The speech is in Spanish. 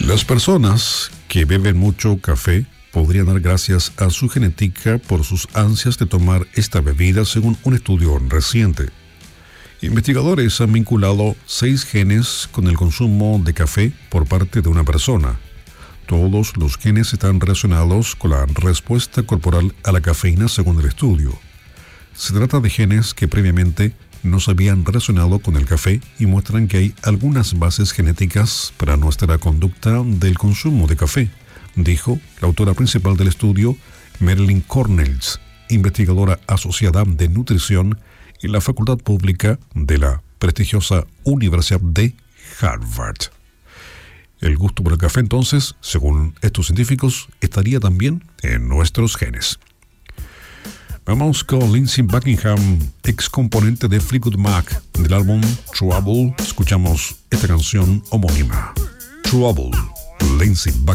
Las personas que beben mucho café podrían dar gracias a su genética por sus ansias de tomar esta bebida, según un estudio reciente. Investigadores han vinculado 6 genes con el consumo de café por parte de una persona. Todos los genes están relacionados con la respuesta corporal a la cafeína, según el estudio. Se trata de genes que previamente no se habían relacionado con el café y muestran que hay algunas bases genéticas para nuestra conducta del consumo de café, dijo la autora principal del estudio, Marilyn Cornells, investigadora asociada de nutrición en la Facultad Pública de la prestigiosa Universidad de Harvard. El gusto por el café, entonces, según estos científicos, estaría también en nuestros genes. Vamos con Lindsey Buckingham, ex componente de Fleetwood Mac, del álbum Trouble. Escuchamos esta canción homónima, Trouble, Lindsey Buckingham.